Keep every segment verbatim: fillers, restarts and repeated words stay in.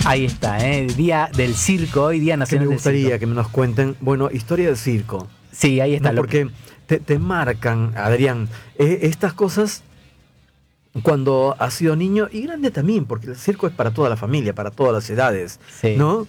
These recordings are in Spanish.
Ahí está, ¿eh? Día del circo, hoy Día Nacional del Circo. Me gustaría que me nos cuenten, bueno, historia del circo. Sí, ahí está. No, porque te, te marcan, Adrián, eh, estas cosas cuando has sido niño y grande también, porque el circo es para toda la familia, para todas las edades, sí. ¿no?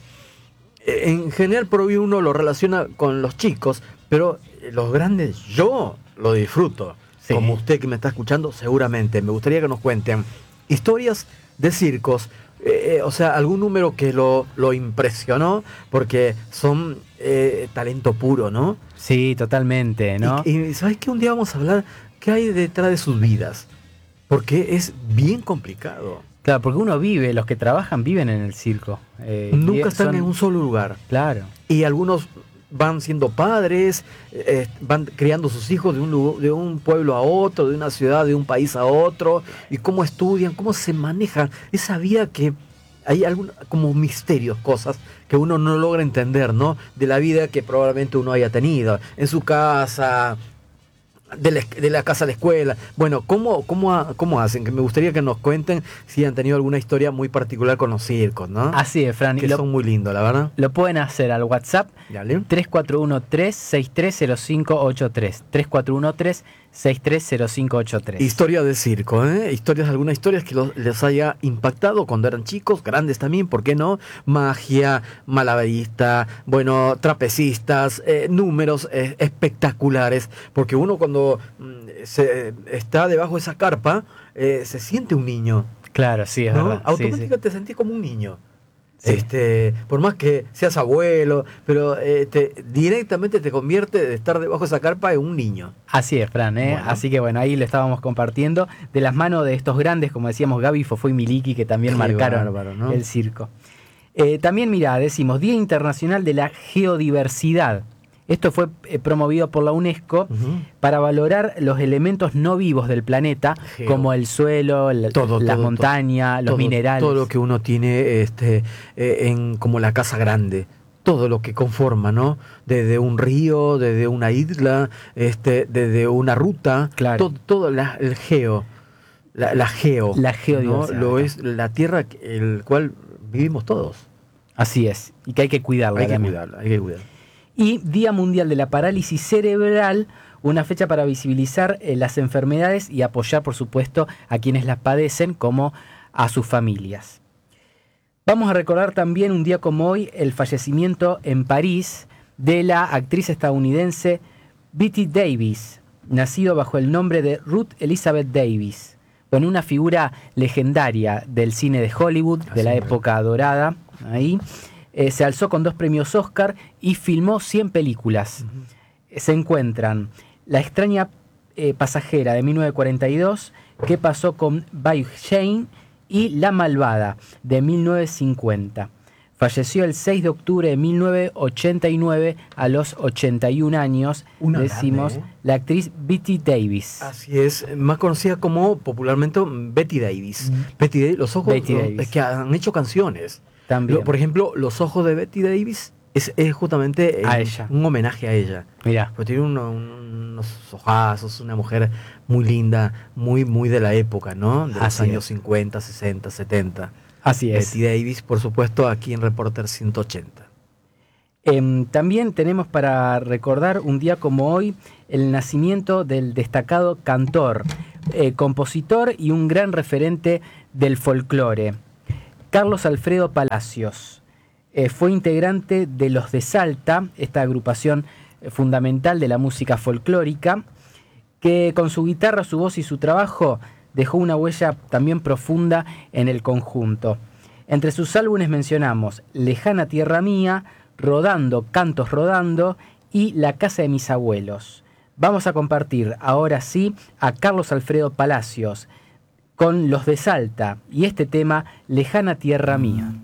En general, por hoy uno lo relaciona con los chicos, pero los grandes yo lo disfruto. Sí. Como usted que me está escuchando, seguramente. Me gustaría que nos cuenten historias de circos, eh, o sea, algún número que lo, lo impresionó, porque son eh, talento puro, ¿no? Sí, totalmente, ¿no? Y, y ¿sabes qué? Un día vamos a hablar qué hay detrás de sus vidas, porque es bien complicado. Claro, porque uno vive, los que trabajan viven en el circo. Eh, Nunca están son... en un solo lugar. Claro. Y algunos van siendo padres, eh, van criando sus hijos de un, de un pueblo a otro, de una ciudad, de un país a otro, y cómo estudian, cómo se manejan esa vida que hay algún, como misterios, cosas que uno no logra entender, ¿no? De la vida que probablemente uno haya tenido en su casa, de la, de la casa a la escuela. Bueno, ¿cómo, cómo, ¿cómo hacen? Que me gustaría que nos cuenten si han tenido alguna historia muy particular con los circos, ¿no? Así es, Fran. Que lo, son muy lindos, la verdad. Lo pueden hacer al WhatsApp tres cuatro uno tres, seis tres cero cinco ocho tres. tres cuatro uno tres, seis tres cero cinco ocho tres. Historia de circo, ¿eh? Historias, algunas historias que los, les haya impactado cuando eran chicos, grandes también, ¿por qué no? Magia, malabarista, bueno, trapecistas, eh, números eh, espectaculares, porque uno cuando se está debajo de esa carpa, eh, se siente un niño. Claro, sí, es ¿no? verdad. Automáticamente sí, sí. te sentís como un niño. Sí. Este, por más que seas abuelo, pero eh, te, directamente te convierte de estar debajo de esa carpa en un niño. Así es, Fran, ¿eh? Bueno. Así que bueno, ahí lo estábamos compartiendo de las manos de estos grandes, como decíamos, Gaby, Fofó y Miliki, que también Qué marcaron bárbaro, ¿no? el circo. Eh, también, mira, decimos Día Internacional de la Geodiversidad. Esto fue eh, promovido por la UNESCO uh-huh. para valorar los elementos no vivos del planeta, Geo. como el suelo, el, todo, las todo, montañas, todo, los todo, minerales. Todo lo que uno tiene este, eh, en como la casa grande. Todo lo que conforma, ¿no? Desde un río, desde una isla, este, desde una ruta. Claro. Todo, todo la, el geo. La, la geo. La geodiversidad. ¿no? Lo es la tierra el cual vivimos todos. Así es. Y que hay que cuidarla. Hay que cuidarla, hay que cuidarla. Y Día Mundial de la Parálisis Cerebral, una fecha para visibilizar eh, las enfermedades y apoyar, por supuesto, a quienes las padecen como a sus familias. Vamos a recordar también un día como hoy el fallecimiento en París de la actriz estadounidense Bette Davis, nacido bajo el nombre de Ruth Elizabeth Davis, con una figura legendaria del cine de Hollywood, Así de la es. época dorada, ahí. Eh, se alzó con dos premios Oscar y filmó cien películas. Uh-huh. Se encuentran La extraña eh, pasajera de mil novecientos cuarenta y dos, ¿Qué pasó con Babe Jane? Y La malvada de mil novecientos cincuenta. Falleció el seis de octubre de mil novecientos ochenta y nueve a los ochenta y un años. Una decimos grande, ¿eh? La actriz Bette Davis. Así es, más conocida como popularmente Betty Davis. Mm. Betty Davis, los ojos Betty los, Davis. Es que han hecho canciones. También. Lo, por ejemplo, Los ojos de Betty Davis es, es justamente a en, ella. un homenaje a ella. Mira. Porque tiene uno, unos ojazos, una mujer muy linda, muy, muy de la época, ¿no? De los Así años es. cincuenta, sesenta, setenta. Así es. Betty Davis, por supuesto, aquí en Reporter ciento ochenta. Eh, también tenemos para recordar un día como hoy el nacimiento del destacado cantor, eh, compositor y un gran referente del folclore. Carlos Alfredo Palacios eh, fue integrante de Los de Salta, esta agrupación eh, fundamental de la música folclórica, que con su guitarra, su voz y su trabajo dejó una huella también profunda en el conjunto. Entre sus álbumes mencionamos Lejana Tierra Mía, Rodando, Cantos Rodando y La Casa de Mis Abuelos. Vamos a compartir ahora sí a Carlos Alfredo Palacios con Los de Salta y este tema Lejana Tierra Mía.